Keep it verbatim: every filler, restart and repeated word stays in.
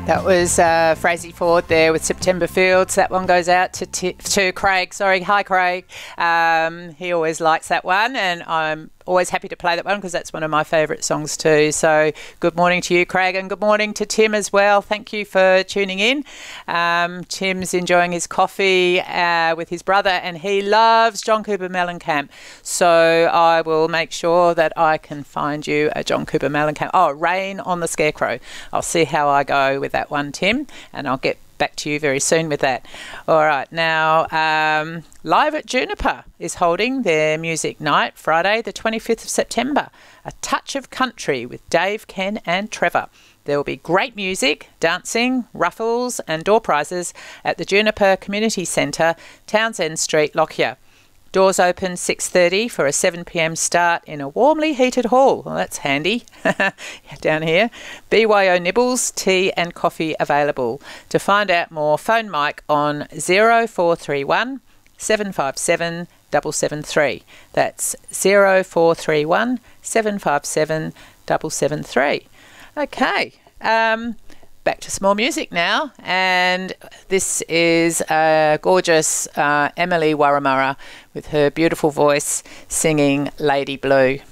That was uh, Frazey Ford there with September Fields. That one goes out to t to Craig. Sorry, hi Craig. Um, he always likes that one, and I'm always happy to play that one because that's one of my favourite songs too. So good morning to you, Craig, and good morning to Tim as well. Thank you for tuning in. Um, Tim's enjoying his coffee uh, with his brother, and he loves John Cooper Mellencamp. So I will make sure that I can find you a John Cooper Mellencamp. Oh, Rain on the Scarecrow. I'll see how I go with that one, Tim, and I'll get back to you very soon with that. All right, now um, Live at Juniper is holding their music night Friday the twenty-fifth of September. A Touch of Country with Dave, Ken and Trevor. There will be great music, dancing, ruffles and door prizes at the Juniper Community Centre, Townsend Street, Lockyer. Doors open six thirty for a seven p m start in a warmly heated hall. Well, that's handy down here. B Y O nibbles, tea and coffee available. To find out more, phone Mike on zero four three one, seven five seven, seven seven three. That's zero four three one, seven five seven, seven seven three. Okay. Um... Back to some more music now, and this is a gorgeous uh, Emily Warramurra with her beautiful voice singing Lady Blue.